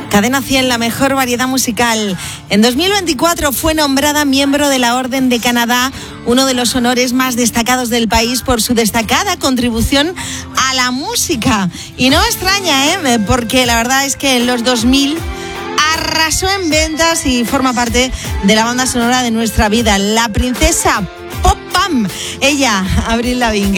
Cadena 100, la mejor variedad musical. En 2024 fue nombrada miembro de la Orden de Canadá, uno de los honores más destacados del país por su destacada contribución a la música. Y no me extraña, porque la verdad es que en los 2000 arrasó en ventas y forma parte de la banda sonora de nuestra vida. La princesa Pop Pam, ella, Avril Lavigne.